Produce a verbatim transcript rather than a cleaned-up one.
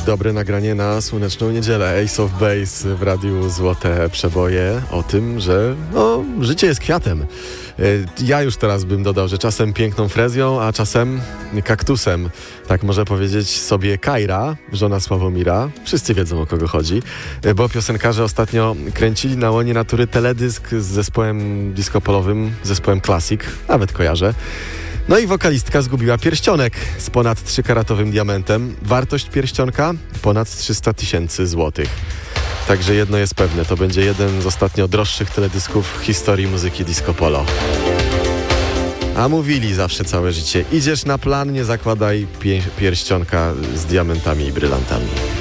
Dobre nagranie na słoneczną niedzielę. Ace of Base w radiu Złote Przeboje o tym, że no, życie jest kwiatem. Ja już teraz bym dodał, że czasem piękną frezją, a czasem kaktusem. Tak może powiedzieć sobie Kajra, żona Sławomira. Wszyscy wiedzą, o kogo chodzi, bo piosenkarze ostatnio kręcili na łonie natury teledysk z zespołem disco-polowym, zespołem Classic, nawet kojarzę. No i wokalistka zgubiła pierścionek z ponad trzykaratowym diamentem. Wartość pierścionka ponad trzysta tysięcy złotych. Także jedno jest pewne, to będzie jeden z ostatnio droższych teledysków w historii muzyki disco polo. A mówili zawsze całe życie, idziesz na plan, nie zakładaj pie- pierścionka z diamentami i brylantami.